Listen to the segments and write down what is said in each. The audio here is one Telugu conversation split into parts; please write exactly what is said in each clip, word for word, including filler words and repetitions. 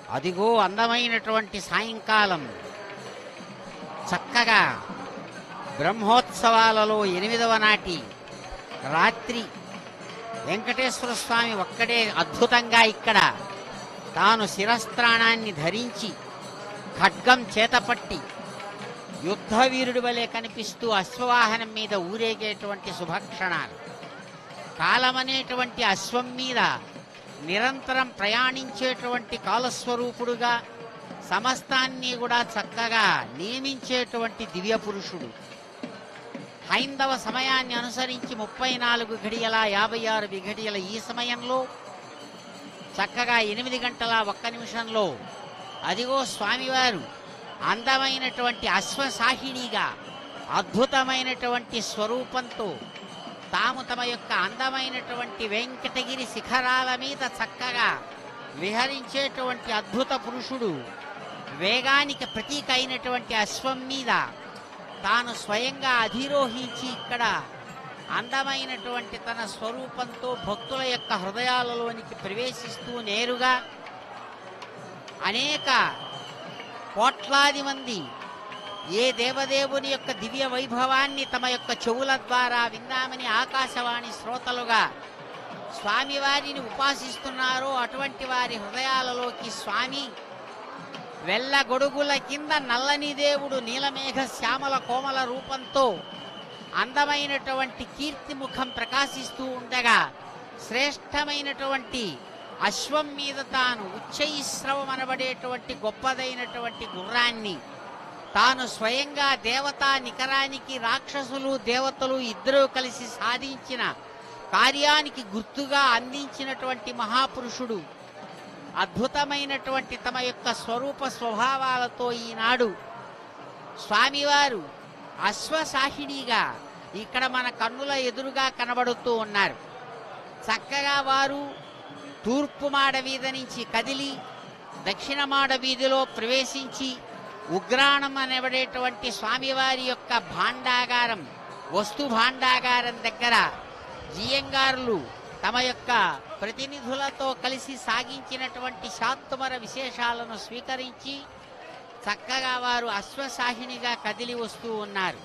అదిగో అందమైనటువంటి సాయంకాలం. చక్కగా బ్రహ్మోత్సవాలలో ఎనిమిదవ నాటి రాత్రి వెంకటేశ్వర స్వామి ఒక్కడే అద్భుతంగా ఇక్కడ తాను శిరస్త్రాణాన్ని ధరించి ఖడ్గం చేతపట్టి యుద్ధవీరుడి వలె కనిపిస్తూ అశ్వవాహనం మీద ఊరేగేటువంటి శుభక్షణాలు. కాలమనేటువంటి అశ్వం మీద నిరంతరం ప్రయాణించేటువంటి కాలస్వరూపుడుగా సమస్తాన్ని కూడా చక్కగా నియమించేటువంటి దివ్య పురుషుడు. హైందవ సమయాన్ని అనుసరించి ముప్పై నాలుగు ఘడియల యాభై ఆరు విఘడియల ఈ సమయంలో చక్కగా ఎనిమిది గంటల ఒక్క నిమిషంలో అదిగో స్వామివారు అందమైనటువంటి అశ్వసాహిణిగా అద్భుతమైనటువంటి స్వరూపంతో తాము తమ యొక్క అందమైనటువంటి వెంకటగిరి శిఖరాల మీద చక్కగా విహరించేటువంటి అద్భుత పురుషుడు. వేగానికి ప్రతీక అయినటువంటి అశ్వం మీద తాను స్వయంగా అధిరోహించి ఇక్కడ అందమైనటువంటి తన స్వరూపంతో భక్తుల యొక్క హృదయాలలోనికి ప్రవేశిస్తూ నేరుగా అనేక కోట్లాది మంది ఏ దేవదేవుని యొక్క దివ్య వైభవాన్ని తమ యొక్క చెవుల ద్వారా విందామని ఆకాశవాణి శ్రోతలుగా స్వామివారిని ఉపాసిస్తున్నారో అటువంటి వారి హృదయాలలోకి స్వామి వెల్ల గొడుగుల కింద నల్లని దేవుడు నీలమేఘ శ్యామల కోమల రూపంతో అందమైనటువంటి కీర్తిముఖం ప్రకాశిస్తూ ఉండగా శ్రేష్టమైనటువంటి అశ్వం మీద తాను ఉచ్చైశ్రవం అనబడేటువంటి గొప్పదైనటువంటి గుర్రాన్ని తాను స్వయంగా దేవతా నికరానికి రాక్షసులు దేవతలు ఇద్దరూ కలిసి సాధించిన కార్యానికి గుర్తుగా అందించినటువంటి మహాపురుషుడు. అద్భుతమైనటువంటి తమ యొక్క స్వరూప స్వభావాలతో ఈనాడు స్వామివారు అశ్వసాహిణిగా ఇక్కడ మన కన్నుల ఎదురుగా కనబడుతూ ఉన్నారు. చక్కగా వారు తూర్పు మాడ వీధి నుంచి కదిలి దక్షిణ మాడ వీధిలో ప్రవేశించి ఉగ్రాణం అనబడేటువంటి స్వామివారి యొక్క భాండాగారం వస్తు భాండాగారం దగ్గర జియంగారులు తమ యొక్క ప్రతినిధులతో కలిసి సాగించినటువంటి శాత్తుమర విశేషాలను స్వీకరించి చక్కగా వారు అశ్వసాహినిగా కదిలి వస్తూ ఉన్నారు.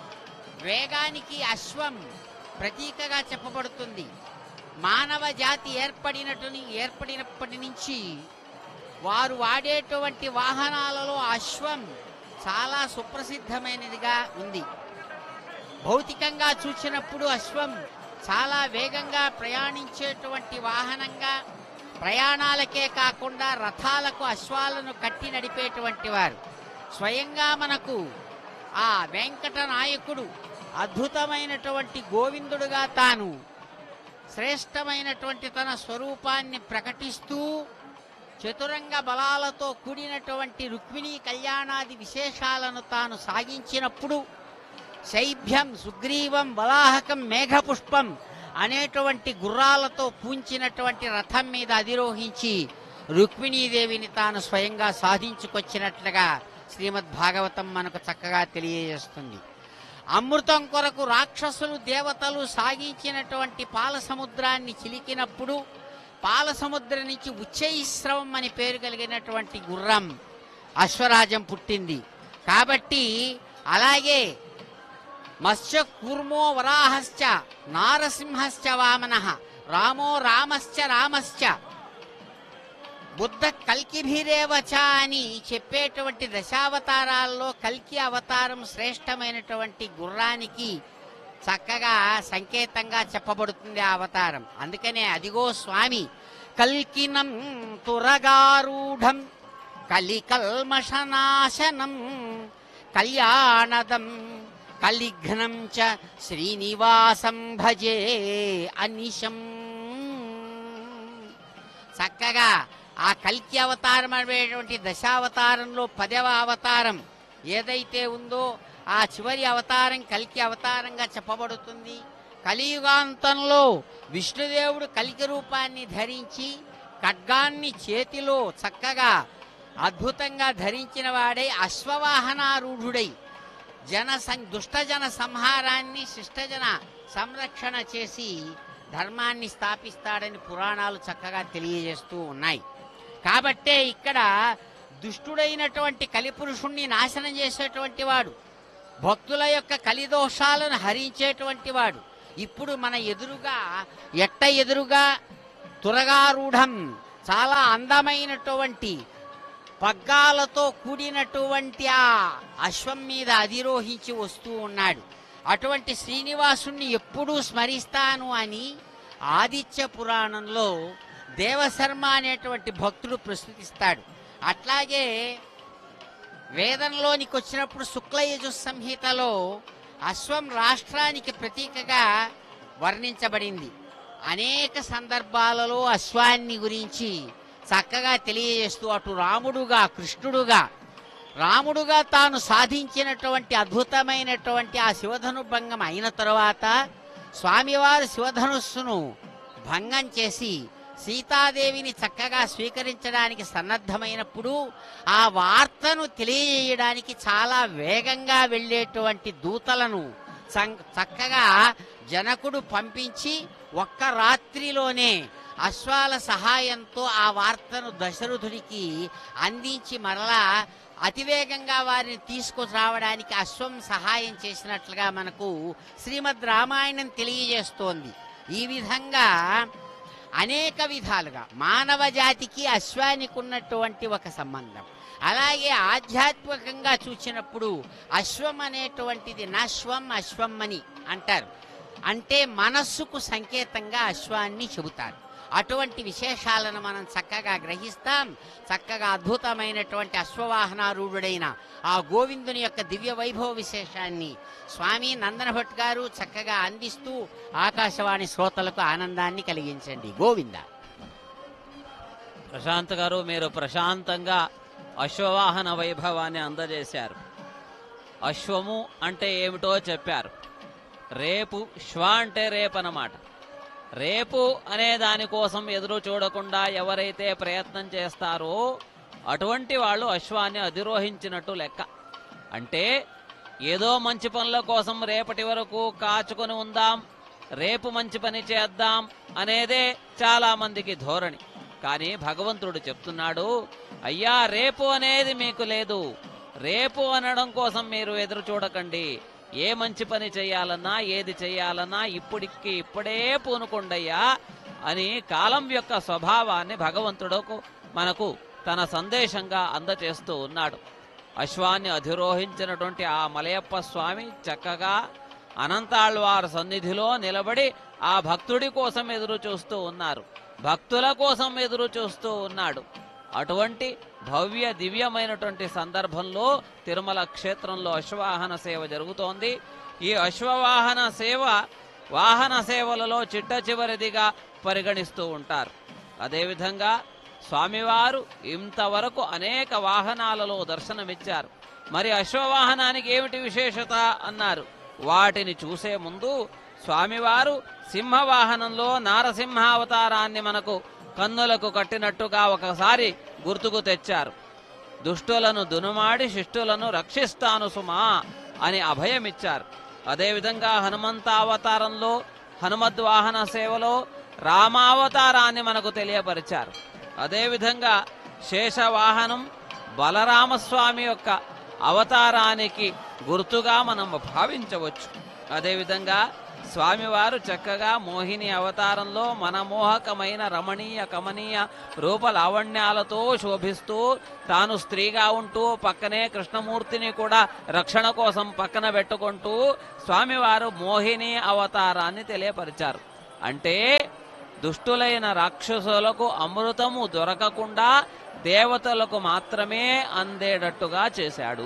వేగానికి అశ్వం ప్రతీకగా చెప్పబడుతుంది. మానవ జాతి ఏర్పడినటు ఏర్పడినప్పటి నుంచి వారు వాడేటువంటి వాహనాలలో అశ్వం చాలా సుప్రసిద్ధమైనదిగా ఉంది. భౌతికంగా చూసినప్పుడు అశ్వం చాలా వేగంగా ప్రయాణించేటువంటి వాహనంగా ప్రయాణాలకే కాకుండా రథాలకు అశ్వాలను కట్టి నడిపేటువంటి వారు. స్వయంగా మనకు ఆ వెంకట నాయకుడు అద్భుతమైనటువంటి గోవిందుడుగా తాను శ్రేష్టమైనటువంటి తన స్వరూపాన్ని ప్రకటిస్తూ చతురంగ బలాలతో కూడినటువంటి రుక్మిణీ కళ్యాణాది విశేషాలను తాను సాగించినప్పుడు శైభ్యం సుగ్రీవం బలాహకం మేఘపుష్పం అనేటువంటి గుర్రాలతో పూంచినటువంటి రథం మీద అధిరోహించి రుక్మిణీదేవిని తాను స్వయంగా సాధించుకొచ్చినట్లుగా శ్రీమద్ భాగవతం మనకు చక్కగా తెలియజేస్తుంది. అమృతం కొరకు రాక్షసులు దేవతలు సాగించినటువంటి పాల సముద్రాన్ని చిలికినప్పుడు పాల సముద్రం నుంచి ఉచ్చైశ్రవం అని పేరు కలిగినటువంటి గుర్రం అశ్వరాజం పుట్టింది. కాబట్టి అలాగే మత్స్య కూర్మో వరాహశ్చ నారసింహశ్చ వామనః రామో రామశ్చ రామశ్చ బుద్ధ కల్కిభిరేవచ అని చెప్పేటువంటి దశావతారాల్లో కల్కి అవతారం శ్రేష్టమైనటువంటి గుర్రానికి చక్కగా సంకేతంగా చెప్పబడుతుంది ఆ అవతారం. అందుకనే అదిగో స్వామి కల్కినం తురగారూఢం కలికల్మషనాశనం కళ్యాణదం కలిఘ్నం చ శ్రీనివాసం భజే అనిశం. చక్కగా ఆ కల్కి అవతారం అనేటువంటి దశావతారంలో పదవ అవతారం ఏదైతే ఉందో ఆ చివరి అవతారం కల్కి అవతారంగా చెప్పబడుతుంది. కలియుగాంతంలో విష్ణుదేవుడు కల్కి రూపాన్ని ధరించి ఖడ్గాన్ని చేతిలో చక్కగా అద్భుతంగా ధరించిన వాడై అశ్వవాహనారూఢుడై జన దుష్టజన సంహారాన్ని శిష్టజన సంరక్షణ చేసి ధర్మాన్ని స్థాపిస్తాడని పురాణాలు చక్కగా తెలియజేస్తూ ఉన్నాయి. కాబట్టే ఇక్కడ దుష్టుడైనటువంటి కలిపురుషుణ్ణి నాశనం చేసేటువంటి వాడు, భక్తుల యొక్క కలిదోషాలను హరించేటువంటి వాడు ఇప్పుడు మన ఎదురుగా ఎట్ట ఎదురుగా తురగారూఢం చాలా అందమైనటువంటి పగ్గాలతో కూడినటువంటి ఆ అశ్వం మీద అధిరోహించి వస్తూ ఉన్నాడు. అటువంటి శ్రీనివాసుణ్ణి ఎప్పుడూ స్మరిస్తాను అని ఆదిత్య పురాణంలో దేవశర్మ అనేటువంటి భక్తుడు ప్రస్తుతిస్తాడు. అట్లాగే వేదంలోనికి వచ్చినప్పుడు శుక్లయజు సంహితలో అశ్వం రాష్ట్రానికి ప్రతీకగా వర్ణించబడింది. అనేక సందర్భాలలో అశ్వాన్ని గురించి చక్కగా తెలియజేస్తూ అటు రాముడుగా కృష్ణుడుగా రాముడుగా తాను సాధించినటువంటి అద్భుతమైనటువంటి ఆ శివధను భంగం అయిన తరువాత స్వామివారు శివధనుస్సును భంగం చేసి సీతాదేవిని చక్కగా స్వీకరించడానికి సన్నద్ధమైనప్పుడు ఆ వార్తను తెలియజేయడానికి చాలా వేగంగా వెళ్ళేటువంటి దూతలను చక్కగా జనకుడు పంపించి ఒక్క రాత్రిలోనే అశ్వాల సహాయంతో ఆ వార్తను దశరథుడికి అందించి మరలా అతివేగంగా వారిని తీసుకురావడానికి అశ్వం సహాయం చేసినట్లుగా మనకు శ్రీమద్ రామాయణం తెలియజేస్తోంది. ఈ విధంగా అనేక విధాలుగా మానవ జాతికి అశ్వానికి ఉన్నటువంటి ఒక సంబంధం. అలాగే ఆధ్యాత్మికంగా చూసినప్పుడు అశ్వం అనేటువంటిది నశ్వం అశ్వం అని అంటారు. అంటే మనస్సుకు సంకేతంగా అశ్వాన్ని చెబుతారు. అటువంటి విశేషాలను మనం చక్కగా గ్రహిస్తాం. చక్కగా అద్భుతమైనటువంటి అశ్వవాహనారూఢుడైన ఆ గోవిందుని యొక్క దివ్య వైభవ విశేషాన్ని స్వామి నందన భట్ గారు చక్కగా అందిస్తూ ఆకాశవాణి శ్రోతలకు ఆనందాన్ని కలిగించండి. గోవింద. ప్రశాంత్ గారు, మీరు ప్రశాంతంగా అశ్వవాహన వైభవాన్ని అందజేశారు. అశ్వము అంటే ఏమిటో చెప్పారు. రేపు శ్వ అంటే రేపన్నమాట. రేపు అనే దానికోసం ఎదురు చూడకుండా ఎవరైతే ప్రయత్నం చేస్తారో అటువంటి వాళ్ళు అశ్వాన్ని అధిరోహించినట్టు లెక్క. అంటే ఏదో మంచి పనుల కోసం రేపటి వరకు కాచుకొని ఉందాం, రేపు మంచి పని చేద్దాం అనేదే చాలా మందికి ధోరణి. కానీ భగవంతుడు చెప్తున్నాడు, అయ్యా రేపు అనేది మీకు లేదు. రేపు అనడం కోసం మీరు ఎదురు చూడకండి. ఏ మంచి పని చేయాలన్నా ఏది చేయాలన్నా ఇప్పటికి ఇప్పుడే పూనుకొండయ్యా అని కాలం యొక్క స్వభావాన్ని భగవంతుడుకు మనకు తన సందేశంగా అందచేస్తూ ఉన్నాడు. అశ్వాన్ని అధిరోహించినటువంటి ఆ మలయప్ప స్వామి చక్కగా అనంతాళ్వారు సన్నిధిలో నిలబడి ఆ భక్తుడి కోసం ఎదురు చూస్తూ ఉన్నారు, భక్తుల కోసం ఎదురు చూస్తూ ఉన్నాడు. అటువంటి భవ్య దివ్యమైనటువంటి సందర్భంలో తిరుమల క్షేత్రంలో అశ్వవాహన సేవ జరుగుతోంది. ఈ అశ్వవాహన సేవ వాహన సేవలలో చిట్ట చివరిదిగా పరిగణిస్తూ ఉంటారు. అదేవిధంగా స్వామివారు ఇంతవరకు అనేక వాహనాలలో దర్శనమిచ్చారు. మరి అశ్వవాహనానికి ఏమిటి విశేషత అన్నారు. వాటిని చూసే ముందు స్వామివారు సింహవాహనంలో నారసింహావతారాన్ని మనకు కన్నులకు కట్టినట్టుగా ఒకసారి గుర్తుకు తెచ్చారు. దుష్టులను దునుమాడి శిష్టులను రక్షిస్తాను సుమా అని అభయమిచ్చారు. అదేవిధంగా హనుమంతావతారంలో హనుమద్వాహన సేవలో రామావతారాన్ని మనకు తెలియపరిచారు. అదేవిధంగా శేషవాహనం బలరామస్వామి యొక్క అవతారానికి గుర్తుగా మనం భావించవచ్చు. అదేవిధంగా స్వామివారు చక్కగా మోహిని అవతారంలో మనమోహకమైన రమణీయ కమనీయ రూప లావణ్యాలతో శోభిస్తూ తాను స్త్రీగా ఉంటూ పక్కనే కృష్ణమూర్తిని కూడా రక్షణ కోసం పక్కన పెట్టుకుంటూ స్వామివారు మోహిని అవతారాన్ని తెలియపరిచారు. అంటే దుష్టులైన రాక్షసులకు అమృతము దొరకకుండా దేవతలకు మాత్రమే అందేటట్టుగా చేశాడు.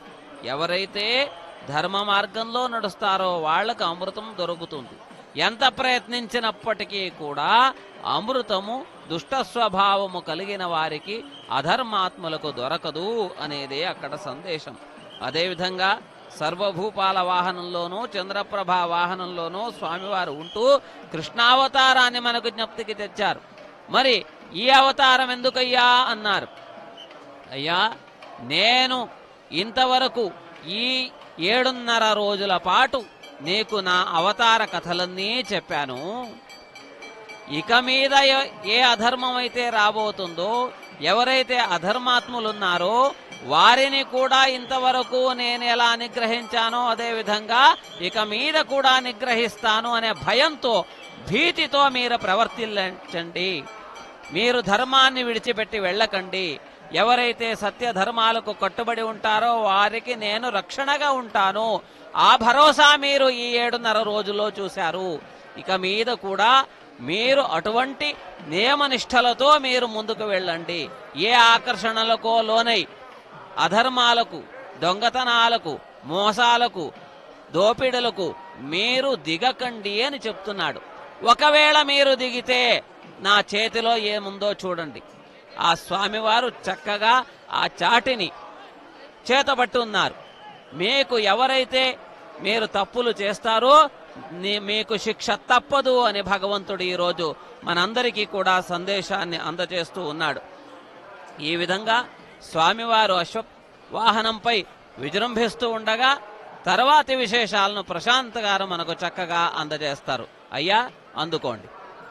ఎవరైతే ధర్మ మార్గంలో నడుస్తారో వాళ్లకు అమృతం దొరుకుతుంది. ఎంత ప్రయత్నించినప్పటికీ కూడా అమృతము దుష్ట స్వభావము కలిగిన వారికి అధర్మాత్ములకు దొరకదు అనేదే అక్కడ సందేశం. అదేవిధంగా సర్వభూపాల వాహనంలోనూ చంద్రప్రభ వాహనంలోనూ స్వామివారు ఉంటూ కృష్ణావతారాన్ని మనకు జ్ఞప్తికి తెచ్చారు. మరి ఈ అవతారం ఎందుకయ్యా అన్నారు. అయ్యా నేను ఇంతవరకు ఈ ఏడున్నర రోజుల పాటు నీకు నా అవతార కథలన్నీ చెప్పాను. ఇక మీద ఏ అధర్మం అయితే రాబోతుందో ఎవరైతే అధర్మాత్ములున్నారో వారిని కూడా ఇంతవరకు నేను ఎలా నిగ్రహించానో అదే విధంగా ఇక మీద కూడా నిగ్రహిస్తాను అనే భయంతో, భీతితో మీరు ప్రవర్తించండి. మీరు ధర్మాన్ని విడిచిపెట్టి వెళ్ళకండి. ఎవరైతే సత్య ధర్మాలకు కట్టుబడి ఉంటారో వారికి నేను రక్షణగా ఉంటాను. ఆ భరోసా మీరు ఈ ఏడున్నర రోజుల్లో చూశారు. ఇక మీద కూడా మీరు అటువంటి నియమనిష్టలతో మీరు ముందుకు వెళ్ళండి. ఏ ఆకర్షణలకో లోనై అధర్మాలకు, దొంగతనాలకు, మోసాలకు, దోపిడులకు మీరు దిగకండి అని చెప్తున్నాడు. ఒకవేళ మీరు దిగితే నా చేతిలో ఏముందో చూడండి. ఆ స్వామివారు చక్కగా ఆ చాటిని చేతబట్టి ఉన్నారు. మీకు ఎవరైతే మీరు తప్పులు చేస్తారో మీకు శిక్ష తప్పదు అని భగవంతుడు ఈరోజు మనందరికీ కూడా సందేశాన్ని అందజేస్తూ ఉన్నాడు. ఈ విధంగా స్వామివారు అశ్వవాహనంపై విజృంభిస్తూ ఉండగా తర్వాతి విశేషాలను ప్రశాంత్ గారు మనకు చక్కగా అందజేస్తారు. అయ్యా, అందుకోండి.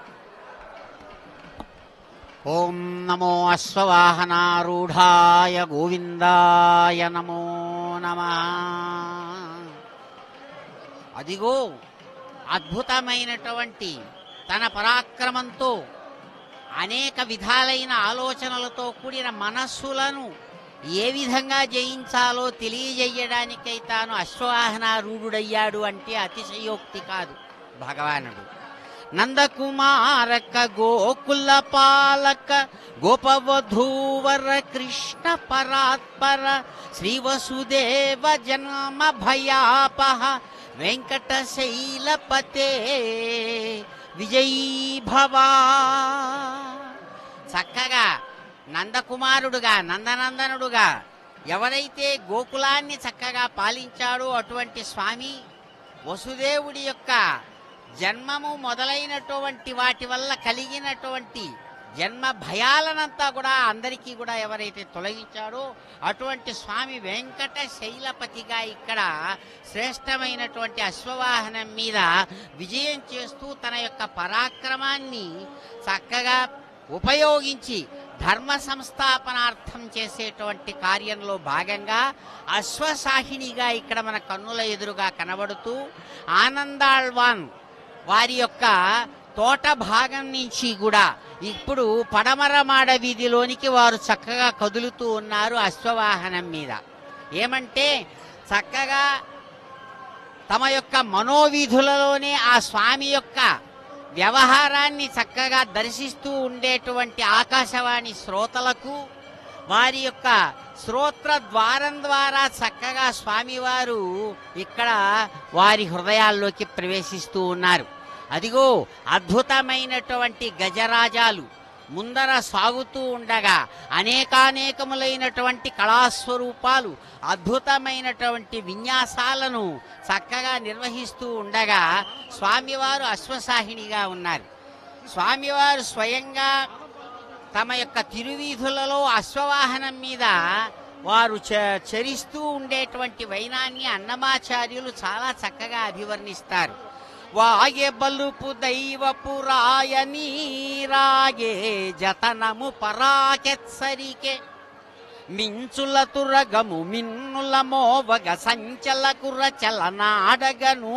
ఓం నమో అశ్వవాహనారూఢాయ గోవిందాయ నమో నమః. అదిగో అద్భుతమైనటువంటి తన పరాక్రమంతో అనేక విధాలైన ఆలోచనలతో కూడిన మనస్సులను ఏ విధంగా జయించాలో తెలియజేయడానికై తాను అశ్వవాహనారూఢుడయ్యాడు అంటే అతిశయోక్తి కాదు భగవానుడు. నందకుమారక గోకుల పాలక గోపవధూవర కృష్ణ పరాత్పర శ్రీ వసుదేవ జన్మ భయాపహ వెంకటశైలపతే విజయీ భవా. చక్కగా నందకుమారుడుగా, నందనందనుడుగా ఎవరైతే గోకులాన్ని చక్కగా పాలించాడో అటువంటి స్వామి వసుదేవుడి యొక్క జన్మము మొదలైనటువంటి వాటి వల్ల కలిగినటువంటి జన్మ భయాలనంతా కూడా అందరికీ కూడా ఎవరైతే తొలగించాడో అటువంటి స్వామి వెంకట శైలపతిగా ఇక్కడ శ్రేష్టమైనటువంటి అశ్వవాహనం మీద విజయం చేస్తూ తన యొక్క పరాక్రమాన్ని చక్కగా ఉపయోగించి ధర్మ సంస్థాపనార్థం చేసేటువంటి కార్యంలో భాగంగా అశ్వసాహినిగా ఇక్కడ మన కన్నుల ఎదురుగా కనబడుతూ ఆనందాళ్వాన్ వారి యొక్క తోట భాగం నుంచి కూడా ఇప్పుడు పడమర మాడ వీధిలోనికి వారు చక్కగా కదులుతూ ఉన్నారు అశ్వవాహనం మీద. ఏమంటే చక్కగా తమ యొక్క మనోవీధులలోనే ఆ స్వామి యొక్క వ్యవహారాన్ని చక్కగా దర్శిస్తూ ఉండేటువంటి ఆకాశవాణి శ్రోతలకు వారి యొక్క శ్రోత్ర ద్వారం ద్వారా చక్కగా స్వామివారు ఇక్కడ వారి హృదయాల్లోకి ప్రవేశిస్తూ ఉన్నారు. అదిగో అద్భుతమైనటువంటి గజరాజాలు ముందర సాగుతూ ఉండగా అనేకానేకములైనటువంటి కళాస్వరూపాలు అద్భుతమైనటువంటి విన్యాసాలను చక్కగా నిర్వహిస్తూ ఉండగా స్వామివారు అశ్వసాహినిగా ఉన్నారు. స్వామివారు స్వయంగా తమ యొక్క తిరువీధులలో అశ్వవాహనం మీద వారు చరిస్తూ ఉండేటువంటి వైనాన్ని అన్నమాచార్యులు చాలా చక్కగా అభివర్ణిస్తారు. వాగే బలుపు దైవపు రాయనీ రాగే జతనము పరాకెత్సరికే మించుల తురగము మిన్నుల మోవగ సంచల కుర చలనాడగను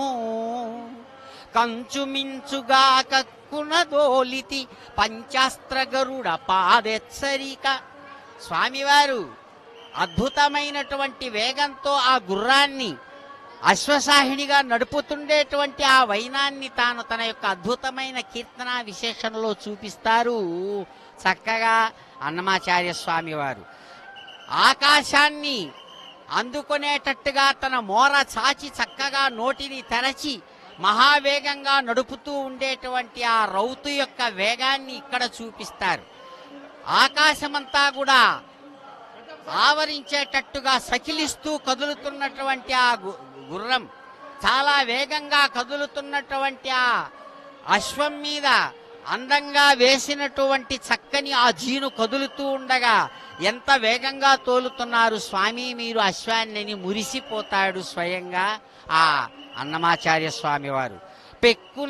కంచు మించుగా కక్కునదోలితి పంచాస్త్ర గరుడ పాదెత్సరిక. స్వామివారు అద్భుతమైనటువంటి వేగంతో ఆ గుర్రాన్ని అశ్వసాహినిగా నడుపుతుండేటువంటి ఆ వైనాన్ని తాను తన యొక్క అద్భుతమైన కీర్తన విశేషణలో చూపిస్తారు చక్కగా అన్నమాచార్య స్వామి వారు. ఆకాశాన్ని అందుకునేటట్టుగా తన మోర చాచి చక్కగా నోటిని తెరచి మహావేగంగా నడుపుతూ ఉండేటువంటి ఆ రౌతు యొక్క వేగాన్ని ఇక్కడ చూపిస్తారు. ఆకాశమంతా కూడా ఆవరించేటట్టుగా సకిలిస్తూ కదులుతున్నటువంటి ఆ గుర్రం, చాలా వేగంగా కదులుతున్నటువంటి ఆ అశ్వం మీద అందంగా వేసినటువంటి చక్కని ఆ జీను కదులుతూ ఉండగా ఎంత వేగంగా తోలుతున్నారు స్వామి మీరు అశ్వాన్ని మురిసిపోతాడు స్వయంగా ఆ అన్నమాచార్య స్వామి వారు. పెక్కు